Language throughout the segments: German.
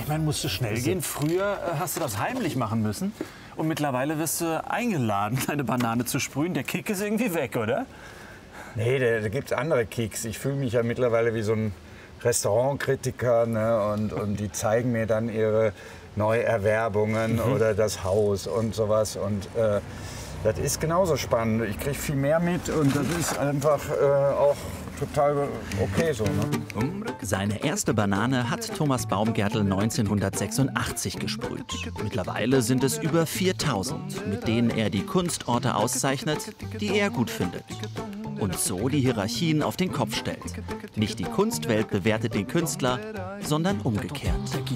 Ich meine, musste schnell gehen. Früher hast du das heimlich machen müssen. Und mittlerweile wirst du eingeladen, eine Banane zu sprühen. Der Kick ist irgendwie weg, oder? Nee, da gibt es andere Kicks. Ich fühle mich ja mittlerweile wie so ein Restaurantkritiker, ne? Und die zeigen mir dann ihre Neuerwerbungen oder das Haus und sowas. Und das ist genauso spannend. Ich kriege viel mehr mit und das ist einfach auch total okay so. Ne? Seine erste Banane hat Thomas Baumgärtl 1986 gesprüht. Mittlerweile sind es über 4000, mit denen er die Kunstorte auszeichnet, die er gut findet. Und so die Hierarchien auf den Kopf stellt. Nicht die Kunstwelt bewertet den Künstler, sondern umgekehrt.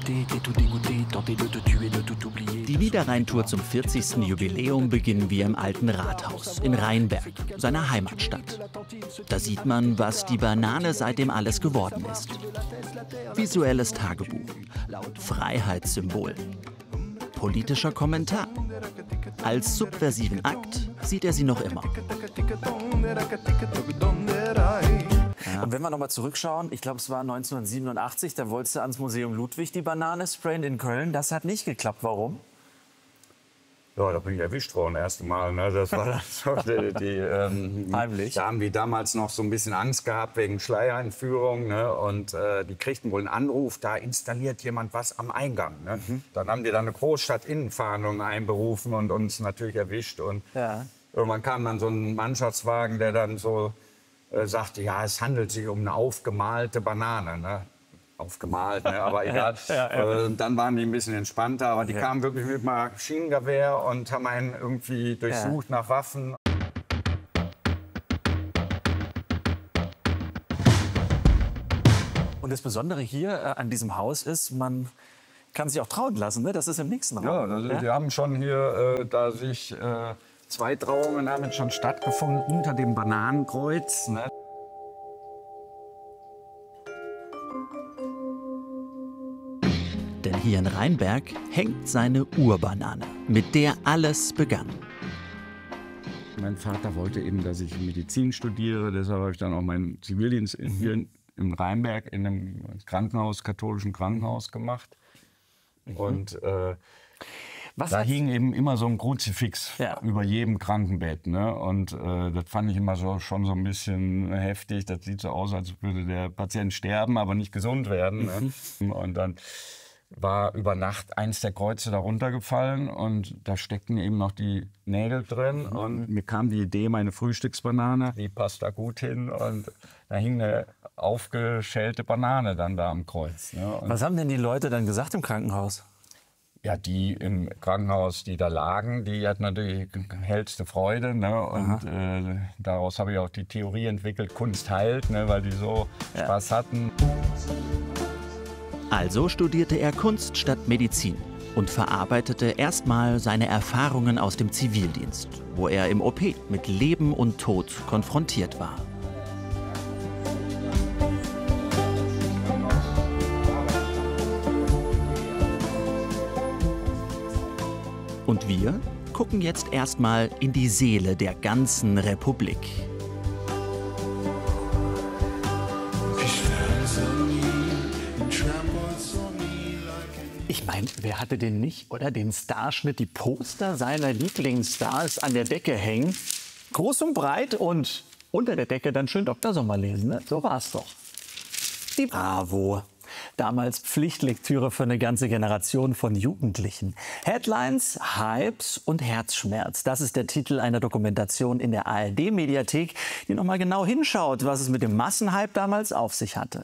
Die Niederrhein-Tour zum 40. Jubiläum beginnen wir im alten Rathaus in Rheinberg, seiner Heimatstadt. Da sieht man, was die Banane seitdem alles geworden ist. Visuelles Tagebuch, Freiheitssymbol, politischer Kommentar. Als subversiven Akt sieht er sie noch immer. Und wenn wir noch mal zurückschauen, ich glaube, es war 1987, da wolltest du ans Museum Ludwig die Banane sprayen in Köln. Das hat nicht geklappt. Warum? Ja, da bin ich erwischt worden, erste Mal. Ne? Das war dann so heimlich. Da haben die damals noch so ein bisschen Angst gehabt wegen Schleiereinführung. Ne? Und die kriegten wohl einen Anruf, da installiert jemand was am Eingang. Ne? Dann haben die dann eine Großstadt-Innenfahndung einberufen und uns natürlich erwischt. Und irgendwann kam dann so ein Mannschaftswagen, der dann so sagte, ja, es handelt sich um eine aufgemalte Banane. Ne? Aufgemalt, ne? Aber egal. Dann waren die ein bisschen entspannter, aber die kamen wirklich mit Maschinengewehr und haben einen irgendwie durchsucht nach Waffen. Und das Besondere hier an diesem Haus ist, man kann sich auch trauen lassen, ne? Das ist im nächsten Raum. Ja, die haben schon hier, da sich 2 Trauungen haben schon stattgefunden unter dem Bananenkreuz. Ne? Denn hier in Rheinberg hängt seine Urbanane, mit der alles begann. Mein Vater wollte eben, dass ich Medizin studiere. Deshalb habe ich dann auch meinen Zivildienst hier in Rheinberg in einem Krankenhaus, katholischen Krankenhaus gemacht. Und da hing eben immer so ein Kruzifix über jedem Krankenbett. Ne? Und das fand ich immer schon so ein bisschen heftig. Das sieht so aus, als würde der Patient sterben, aber nicht gesund werden. Ne? Und dann war über Nacht eins der Kreuze da runtergefallen und da steckten eben noch die Nägel drin. Und mir kam die Idee, meine Frühstücksbanane, die passt da gut hin. Und da hing eine aufgeschälte Banane dann da am Kreuz. Ne? Was haben denn die Leute dann gesagt im Krankenhaus? Ja, die im Krankenhaus, die da lagen, die hatten natürlich hellste Freude. Ne? Und daraus habe ich auch die Theorie entwickelt, Kunst heilt, ne? Weil die so Spaß hatten. Also studierte er Kunst statt Medizin und verarbeitete erstmal seine Erfahrungen aus dem Zivildienst, wo er im OP mit Leben und Tod konfrontiert war. Und wir gucken jetzt erstmal in die Seele der ganzen Republik. Ich meine, wer hatte denn nicht, oder? Den Starschnitt, die Poster seiner Lieblingsstars an der Decke hängen. Groß und breit und unter der Decke dann schön Dr. Sommer lesen. Ne? So war es doch. Die Bravo. Damals Pflichtlektüre für eine ganze Generation von Jugendlichen. Headlines, Hypes und Herzschmerz. Das ist der Titel einer Dokumentation in der ARD-Mediathek, die noch mal genau hinschaut, was es mit dem Massenhype damals auf sich hatte.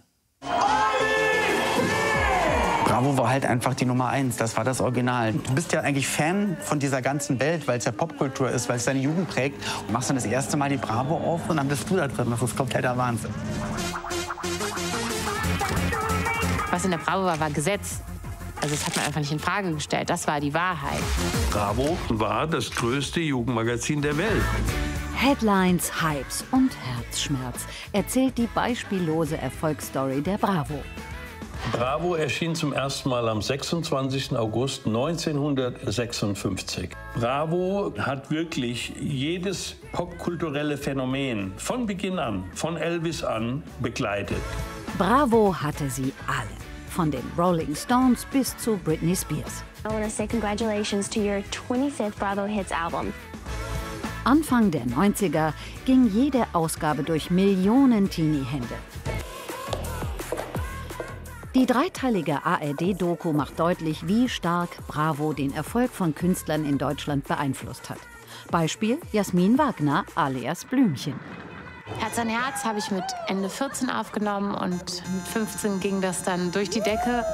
Bravo war halt einfach die Nummer 1, das war das Original. Du bist ja eigentlich Fan von dieser ganzen Welt, weil es ja Popkultur ist, weil es deine Jugend prägt. Du machst dann das erste Mal die Bravo auf und dann bist du da drin. Das ist kompletter Wahnsinn. Was in der Bravo war, war Gesetz. Also das hat man einfach nicht in Frage gestellt. Das war die Wahrheit. Bravo war das größte Jugendmagazin der Welt. Headlines, Hypes und Herzschmerz erzählt die beispiellose Erfolgsstory der Bravo. Bravo erschien zum ersten Mal am 26. August 1956. Bravo hat wirklich jedes popkulturelle Phänomen von Beginn an, von Elvis an, begleitet. Bravo hatte sie alle. von den Rolling Stones bis zu Britney Spears. I want to say congratulations to your 25th Bravo Hits album. Anfang der 90er ging jede Ausgabe durch Millionen Teenie-Hände. Die dreiteilige ARD-Doku macht deutlich, wie stark Bravo den Erfolg von Künstlern in Deutschland beeinflusst hat. Beispiel Jasmin Wagner alias Blümchen. Herz an Herz habe ich mit Ende 14 aufgenommen und mit 15 ging das dann durch die Decke.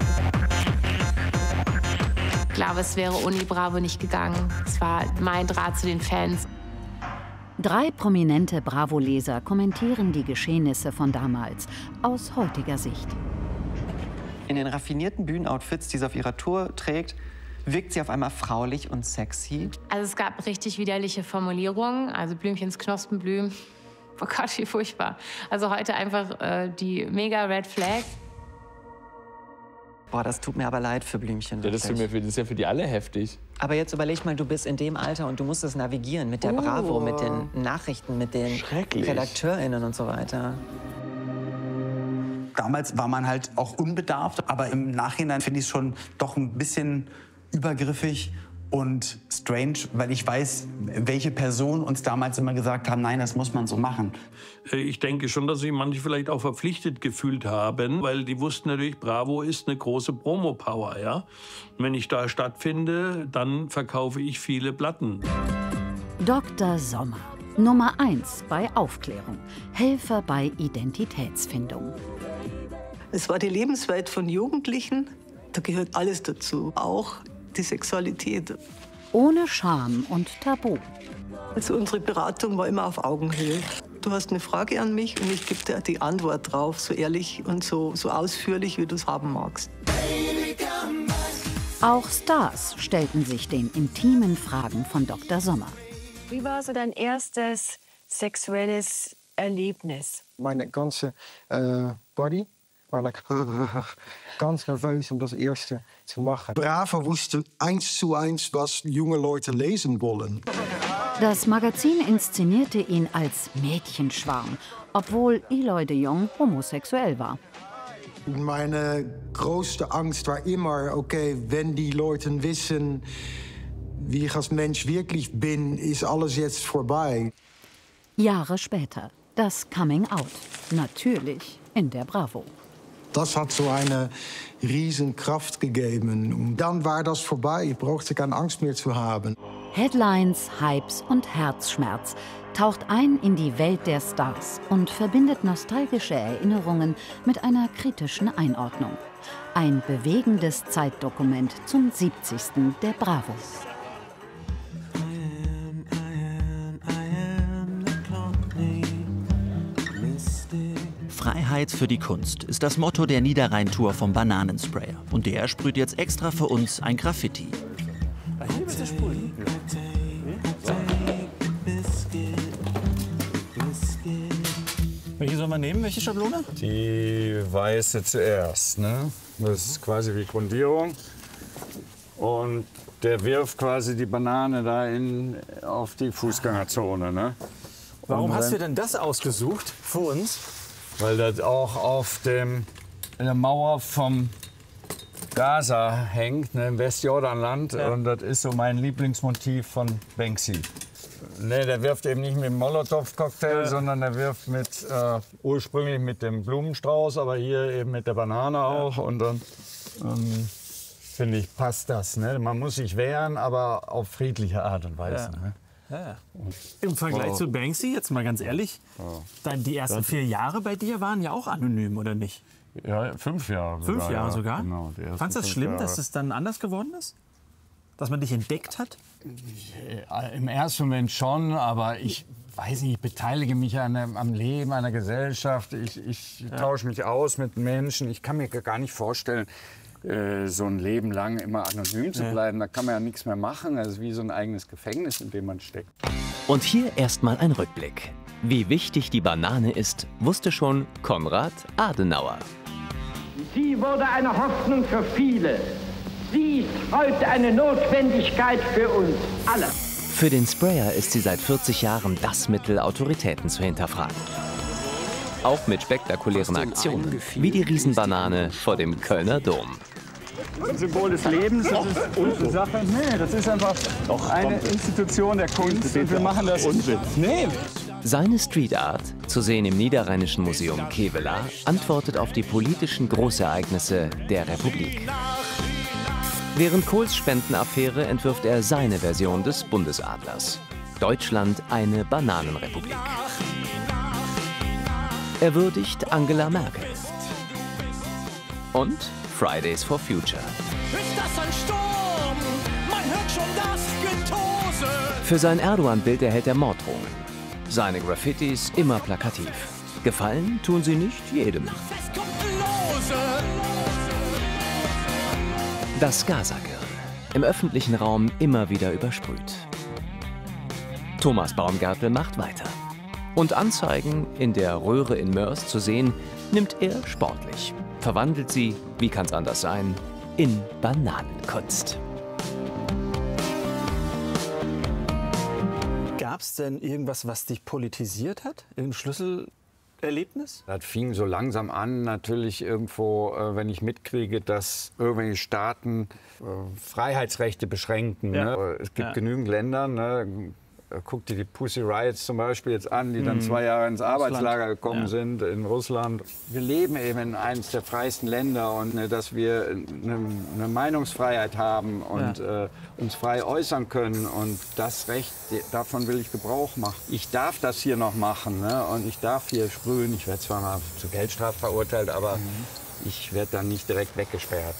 Ich glaube, es wäre ohne Bravo nicht gegangen. Es war mein Draht zu den Fans. 3 prominente Bravo-Leser kommentieren die Geschehnisse von damals aus heutiger Sicht. In den raffinierten Bühnenoutfits, die sie auf ihrer Tour trägt, wirkt sie auf einmal fraulich und sexy. Also es gab richtig widerliche Formulierungen, also Blümchens Knospenblüm. Oh Gott, wie furchtbar. Also heute einfach die mega Red Flag. Boah, das tut mir aber leid für Blümchen. Ja, das ist ja für die alle heftig. Aber jetzt überleg mal, du bist in dem Alter und du musst es navigieren mit der Bravo, mit den Nachrichten, mit den RedakteurInnen und so weiter. Damals war man halt auch unbedarft, aber im Nachhinein finde ich es schon doch ein bisschen übergriffig und strange, weil ich weiß, welche Personen uns damals immer gesagt haben, nein, das muss man so machen. Ich denke schon, dass sich manche vielleicht auch verpflichtet gefühlt haben, weil die wussten natürlich, Bravo ist eine große Promo-Power, ja. Und wenn ich da stattfinde, dann verkaufe ich viele Platten. Dr. Sommer, Nummer 1 bei Aufklärung, Helfer bei Identitätsfindung. Es war die Lebenswelt von Jugendlichen, da gehört alles dazu, auch die Sexualität. Ohne Scham und Tabu. Also unsere Beratung war immer auf Augenhöhe. Du hast eine Frage an mich und ich gebe dir die Antwort drauf, so ehrlich und so ausführlich, wie du es haben magst. Auch Stars stellten sich den intimen Fragen von Dr. Sommer. Wie war so dein erstes sexuelles Erlebnis? Meine ganze Body war ganz nervös, um das erste zu machen. Bravo wusste 1:1, was junge Leute lesen wollen. Das Magazin inszenierte ihn als Mädchenschwarm, obwohl Eloy de Jong homosexuell war. Meine größte Angst war immer, okay, wenn die Leute wissen, wie ich als Mensch wirklich bin, ist alles jetzt vorbei. Jahre später, das Coming Out. Natürlich in der Bravo. Das hat so eine riesen Kraft gegeben. Und dann war das vorbei. Ich brauchte keine Angst mehr zu haben. Headlines, Hypes und Herzschmerz taucht ein in die Welt der Stars und verbindet nostalgische Erinnerungen mit einer kritischen Einordnung. Ein bewegendes Zeitdokument zum 70. der Bravo. Freiheit für die Kunst ist das Motto der Niederrhein-Tour vom Bananensprayer. Und der sprüht jetzt extra für uns ein Graffiti. Welche soll man nehmen? Welche Schablone? Die weiße zuerst, ne? Das ist quasi wie Grundierung. Und der wirft quasi die Banane da auf die Fußgängerzone, ne? Warum hast du denn das ausgesucht für uns? Weil das auch in der Mauer vom Gaza hängt, ne, im Westjordanland. Ja. Und das ist so mein Lieblingsmotiv von Banksy. Ne, der wirft eben nicht mit dem Molotow-Cocktail, sondern der wirft ursprünglich mit dem Blumenstrauß, aber hier eben mit der Banane auch. Und dann finde ich, passt das. Ne? Man muss sich wehren, aber auf friedliche Art und Weise. Ja. Ne? Ja. Im Vergleich zu Banksy, jetzt mal ganz ehrlich, die ersten 4 Jahre bei dir waren ja auch anonym, oder nicht? Ja, 5 Jahre sogar. 5 Jahre sogar? Genau, fandst du das schlimm, dass es dann anders geworden ist? Dass man dich entdeckt hat? Im ersten Moment schon, aber ich weiß nicht, ich beteilige mich am Leben einer Gesellschaft. Ich tausche mich aus mit Menschen. Ich kann mir gar nicht vorstellen, so ein Leben lang immer anonym zu bleiben. Da kann man ja nichts mehr machen. Das ist wie so ein eigenes Gefängnis, in dem man steckt. Und hier erstmal ein Rückblick. Wie wichtig die Banane ist, wusste schon Konrad Adenauer. Sie wurde eine Hoffnung für viele. Sie ist heute eine Notwendigkeit für uns alle. Für den Sprayer ist sie seit 40 Jahren das Mittel, Autoritäten zu hinterfragen. auch mit spektakulären Aktionen, wie die Riesenbanane vor dem Kölner Dom. Ein Symbol des Lebens, das ist unsere Sache. Nee, das ist einfach eine Institution der Kunst und wir machen das. Nee. Seine Street Art, zu sehen im Niederrheinischen Museum Kevelaer, antwortet auf die politischen Großereignisse der Republik. Während Kohls Spendenaffäre entwirft er seine Version des Bundesadlers. Deutschland eine Bananenrepublik. Er würdigt Angela Merkel. Und Fridays for Future. Ist das ein Sturm? Man hört schon das Getose. Für sein Erdogan-Bild erhält er Morddrohungen. Seine Graffitis immer plakativ. Gefallen tun sie nicht jedem. Das Gaza-Girl. Im öffentlichen Raum immer wieder übersprüht. Thomas Baumgartl macht weiter. Und Anzeigen in der Röhre in Moers zu sehen, nimmt er sportlich. Verwandelt sie, wie kann's anders sein, in Bananenkunst. Gab es denn irgendwas, was dich politisiert hat? Irgendein Schlüsselerlebnis? Das fing so langsam an, natürlich irgendwo, wenn ich mitkriege, dass irgendwelche Staaten Freiheitsrechte beschränken. Ja. Ne? Es gibt genügend Länder, ne? Guck dir die Pussy Riots zum Beispiel jetzt an, die dann 2 Jahre ins Arbeitslager gekommen sind in Russland. Wir leben eben in eines der freiesten Länder und dass wir eine Meinungsfreiheit haben und uns frei äußern können. Und das Recht, davon will ich Gebrauch machen. Ich darf das hier noch machen, ne? Und ich darf hier sprühen. Ich werde zwar mal zu Geldstrafe verurteilt, aber ich werde dann nicht direkt weggesperrt.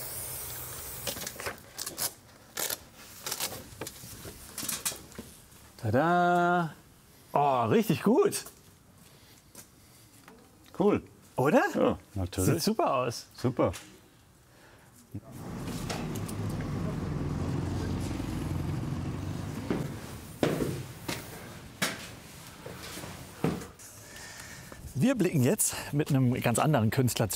Tada! Oh, richtig gut. Cool. Oder? Ja, natürlich. Sieht super aus. Super. Wir blicken jetzt mit einem ganz anderen Künstler